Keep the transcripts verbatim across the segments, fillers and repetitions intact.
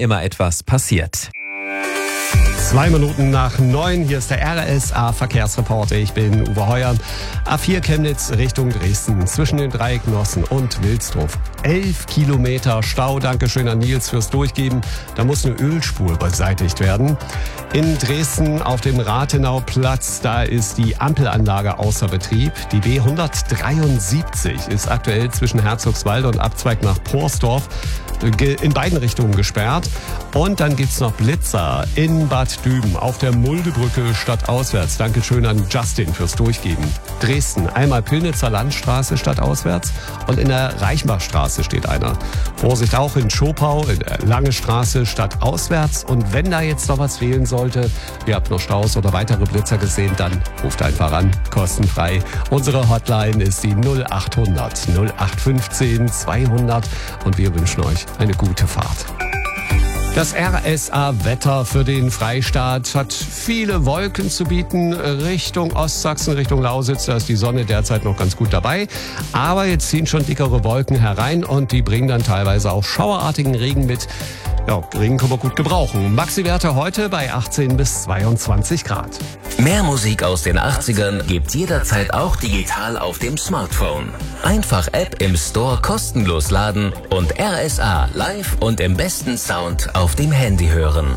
immer etwas passiert. Zwei Minuten nach neun, hier ist der R S A-Verkehrsreporter. Ich bin Uwe Heuer. A vier Chemnitz Richtung Dresden zwischen den Dreieck Nossen und Wilsdruff. Elf Kilometer Stau. Dankeschön an Nils fürs Durchgeben. Da muss eine Ölspur beseitigt werden. In Dresden auf dem Rathenauplatz, da ist die Ampelanlage außer Betrieb. Die B hundertdreiundsiebzig ist aktuell zwischen Herzogswalde und Abzweig nach Porsdorf in beiden Richtungen gesperrt. Und dann gibt's noch Blitzer in Bad Düben auf der Muldebrücke stadtauswärts. Dankeschön an Justin fürs Durchgeben. Dresden, einmal Pillnitzer Landstraße stadtauswärts und in der Reichenbachstraße steht einer. Vorsicht auch in Schopau, in der Lange Straße stadtauswärts. Und wenn da jetzt noch was fehlen sollte, ihr habt noch Staus oder weitere Blitzer gesehen, dann ruft einfach an, kostenfrei. Unsere Hotline ist die null acht hundert null acht fünfzehn zweihundert und wir wünschen euch eine gute Fahrt. Das R S A-Wetter für den Freistaat hat viele Wolken zu bieten. Richtung Ostsachsen, Richtung Lausitz, da ist die Sonne derzeit noch ganz gut dabei. Aber jetzt ziehen schon dickere Wolken herein und die bringen dann teilweise auch schauerartigen Regen mit. Ja, Regen können wir gut gebrauchen. Maxi-Werte heute bei achtzehn bis zweiundzwanzig Grad. Mehr Musik aus den achtzigern gibt's jederzeit auch digital auf dem Smartphone. Einfach App im Store kostenlos laden und R S A live und im besten Sound auf dem Handy hören.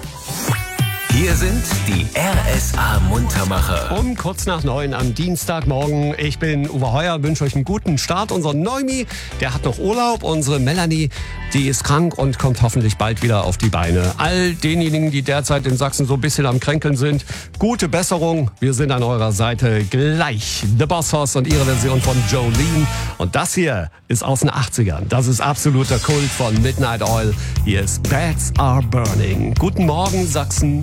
Hier sind die R S A-Muntermacher. Um kurz nach neun am Dienstagmorgen. Ich bin Uwe Heuer, wünsche euch einen guten Start. Unser Neumi, der hat noch Urlaub. Unsere Melanie, die ist krank und kommt hoffentlich bald wieder auf die Beine. All denjenigen, die derzeit in Sachsen so ein bisschen am Kränkeln sind, gute Besserung. Wir sind an eurer Seite gleich. The Boss Hoss und ihre Version von Jolene. Und das hier ist aus den achtzigern. Das ist absoluter Kult von Midnight Oil. Hier ist Bats Are Burning. Guten Morgen, Sachsen.